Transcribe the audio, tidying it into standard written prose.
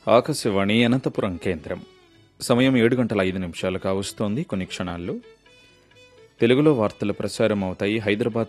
ఆకాశవాణి అనంతపురం కేంద్రం. సమయం 7:05 కావస్తోంది. కొన్ని క్షణాల్లో తెలుగులో వార్తలు ప్రసారం అవుతాయి. హైదరాబాద్